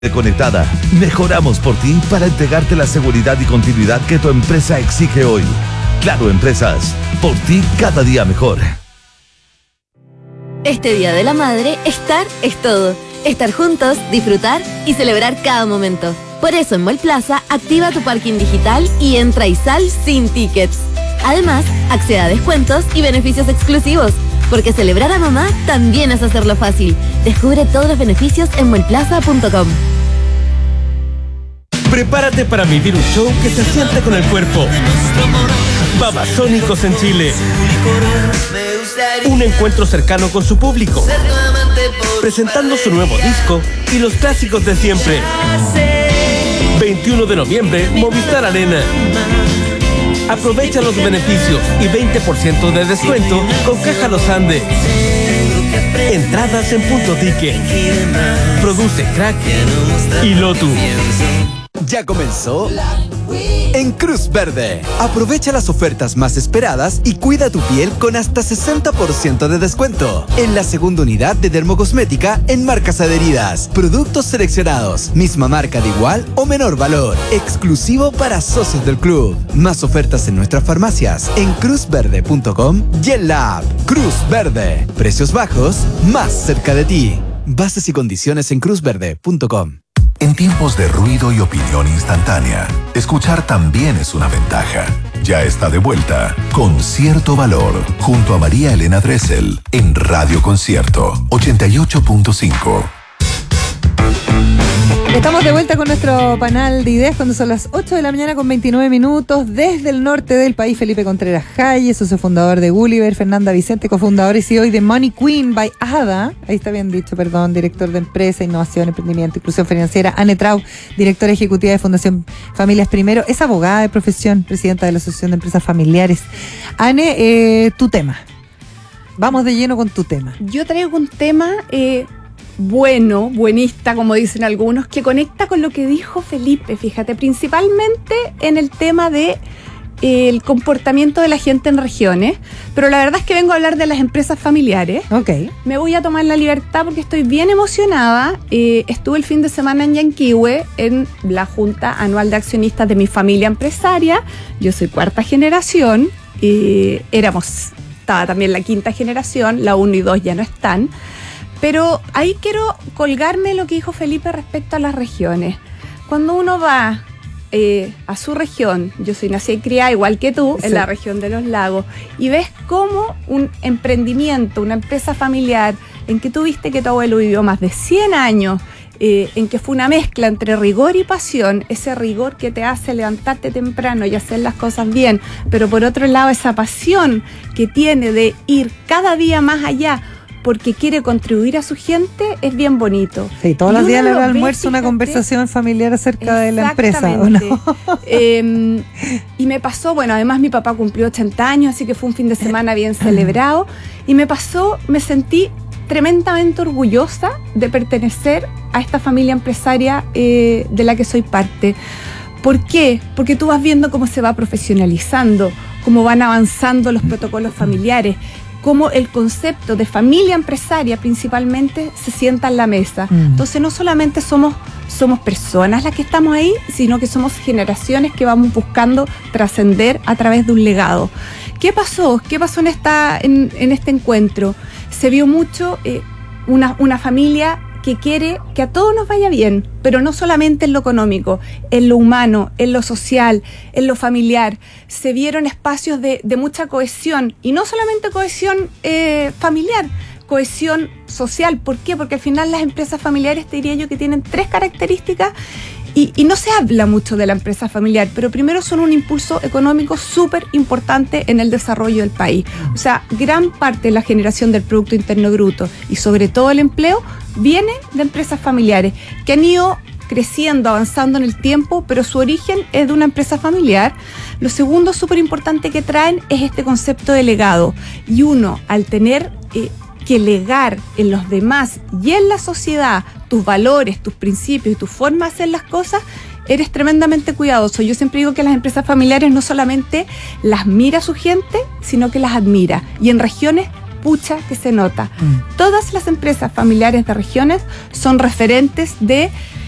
Conectada, mejoramos por ti para entregarte la seguridad y continuidad que tu empresa exige hoy. Claro Empresas, por ti cada día mejor. Este Día de la Madre, estar es todo. Estar juntos, disfrutar y celebrar cada momento. Por eso en Mall Plaza, activa tu parking digital y entra y sal sin tickets. Además, accede a descuentos y beneficios exclusivos. Porque celebrar a mamá también es hacerlo fácil. Descubre todos los beneficios en mallplaza.com. Prepárate para vivir un show que se siente con el cuerpo. Babasónicos en Chile. Un encuentro cercano con su público. Presentando su nuevo disco y los clásicos de siempre. 21 de noviembre, Movistar Arena. Aprovecha los beneficios y 20% de descuento con Caja Los Andes. Entradas en Punto Ticket. Produce Crack y Lotus. Ya comenzó en Cruz Verde. Aprovecha las ofertas más esperadas y cuida tu piel con hasta 60% de descuento en la segunda unidad de dermocosmética en marcas adheridas. Productos seleccionados, misma marca de igual o menor valor, exclusivo para socios del club. Más ofertas en nuestras farmacias en cruzverde.com y en la app Cruz Verde. Precios bajos, más cerca de ti. Bases y condiciones en cruzverde.com. En tiempos de ruido y opinión instantánea, escuchar también es una ventaja. Ya está de vuelta Con Cierto Valor, junto a María Elena Dressel, en Radio Concierto 88.5. Estamos de vuelta con nuestro panel de ideas cuando son las 8 de la mañana con 29 minutos. Desde el norte del país, Felipe Contreras Hayes, socio fundador de Gulliver, Fernanda Vicente, cofundador y CEO de Money Queen by Ada, ahí está bien dicho, perdón, director de Empresa, Innovación, Emprendimiento, Inclusión Financiera. Anne Trau, directora ejecutiva de Fundación Familias Primero, es abogada de profesión, presidenta de la Asociación de Empresas Familiares. Anne, tu tema. Vamos de lleno con tu tema. Yo traigo un tema buenista, como dicen algunos, que conecta con lo que dijo Felipe, fíjate, principalmente en el tema de el comportamiento de la gente en regiones, pero la verdad es que vengo a hablar de las empresas familiares. Okay. Me voy a tomar la libertad porque estoy bien emocionada. Estuve el fin de semana en Yanquihue en la Junta Anual de Accionistas de mi familia empresaria. Yo soy cuarta generación, estaba también la quinta generación, la 1 y 2 ya no están. Pero ahí quiero colgarme lo que dijo Felipe respecto a las regiones. Cuando uno va a su región, yo soy nacida y criada igual que tú, sí, en la región de los lagos, y ves cómo un emprendimiento, una empresa familiar, en que tú viste que tu abuelo vivió más de 100 años, en que fue una mezcla entre rigor y pasión, ese rigor que te hace levantarte temprano y hacer las cosas bien, pero por otro lado esa pasión que tiene de ir cada día más allá, porque quiere contribuir a su gente, es bien bonito. Sí, todos los días le da almuerzo una conversación familiar acerca de la empresa, ¿o no? Y me pasó, bueno, además mi papá cumplió 80 años, así que fue un fin de semana bien celebrado, y me sentí tremendamente orgullosa de pertenecer a esta familia empresaria de la que soy parte. ¿Por qué? Porque tú vas viendo cómo se va profesionalizando, cómo van avanzando los protocolos familiares, cómo el concepto de familia empresaria principalmente se sienta en la mesa. Entonces no solamente somos personas las que estamos ahí, sino que somos generaciones que vamos buscando trascender a través de un legado. ¿Qué pasó? ¿Qué pasó en este encuentro? Se vio mucho una familia que quiere que a todos nos vaya bien, pero no solamente en lo económico, en lo humano, en lo social, en lo familiar. Se vieron espacios de mucha cohesión, y no solamente cohesión familiar, cohesión social. ¿Por qué? Porque al final las empresas familiares, te diría yo, que tienen 3 características, y no se habla mucho de la empresa familiar, pero primero son un impulso económico súper importante en el desarrollo del país. O sea, gran parte de la generación del Producto Interno Bruto y sobre todo el empleo viene de empresas familiares que han ido creciendo, avanzando en el tiempo, pero su origen es de una empresa familiar. Lo segundo súper importante que traen es este concepto de legado, y uno, al tener que legar en los demás y en la sociedad tus valores, tus principios y tu forma de hacer las cosas, eres tremendamente cuidadoso. Yo siempre digo que las empresas familiares no solamente las mira su gente, sino que las admira. Y en regiones, pucha que se nota. Todas las empresas familiares de regiones son referentes de